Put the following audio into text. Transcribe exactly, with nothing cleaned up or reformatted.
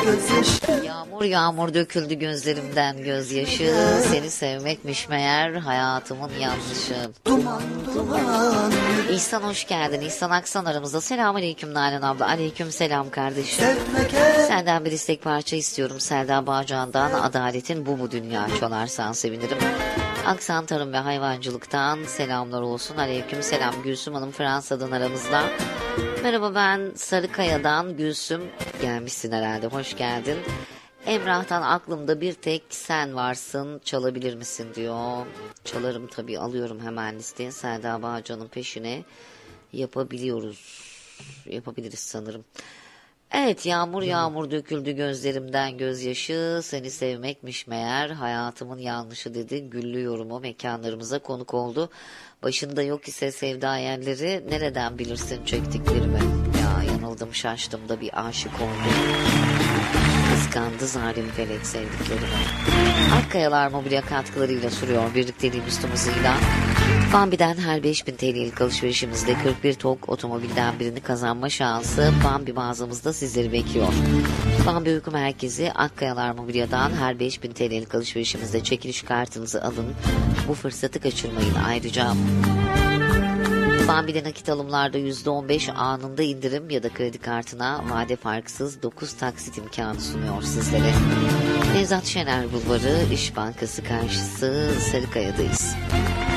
gözyaşı. Yağmur yağmur döküldü gözlerimden gözyaşı. Seni sevmekmiş meğer hayatımın yanlışı. Duman duman. İhsan hoş geldin. İhsan Aksan aramızda. Selamünaleyküm Nalan abla. Aleyküm selam kardeşim. Sevmek el. Senden bir istek parça istiyorum. Selda Bağcan'dan Adaletin Bu Mu Dünya çalarsan sevinirim. Aksan Tarım ve Hayvancılık'tan selamlar olsun. Aleyküm selam. Gülsüm Hanım Fransa'dan aramızda. Merhaba, ben Sarıkaya'dan Gülsüm. Gelmişsin herhalde. Hoş geldin. Emrah'tan aklımda bir tek sen varsın, çalabilir misin diyor. Çalarım tabii, alıyorum hemen listeye. Selda Bağcan'ın peşine yapabiliyoruz. Yapabiliriz sanırım. Evet, yağmur yağmur döküldü gözlerimden gözyaşı. Seni sevmekmiş meğer hayatımın yanlışı dedi. Güllü yorumu mekanlarımıza konuk oldu. Başında yok ise sevda yerleri, nereden bilirsin çektiklerimi. Ya yanıldım şaştım da bir aşık oldum. Kıskandı zalim felek sevdiklerimi. Akkayalar mobilya katkılarıyla sürüyor birlikteliğimiz tüm hızıyla. Bambi'den her beş bin T L'lik alışverişimizde kırk bir tok otomobilden birini kazanma şansı Bambi mağazamızda sizleri bekliyor. Bambi Uyku Merkezi Akkayalar Mobilya'dan her beş bin T L'lik alışverişimizde çekiliş kartınızı alın. Bu fırsatı kaçırmayın. Ayrıca Bambi'de nakit alımlarda yüzde on beş anında indirim ya da kredi kartına vade farksız dokuz taksit imkanı sunuyor sizlere. Nevzat Şener Bulvarı İş Bankası karşısı Sarıkaya'dayız.